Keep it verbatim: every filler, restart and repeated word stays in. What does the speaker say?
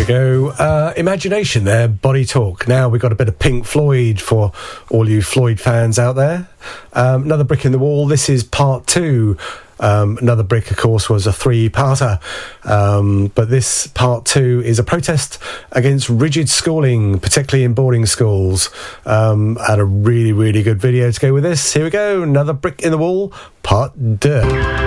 go. Uh, Imagination there, Body Talk. Now we've got a bit of Pink Floyd for all you Floyd fans out there. Um, another brick in the wall. This is part two. Um, another brick, of course, was a three-parter. Um, but this part two is a protest against rigid schooling, particularly in boarding schools. Um, and a really, really good video to go with this. Here we go. Another brick in the wall, part deux.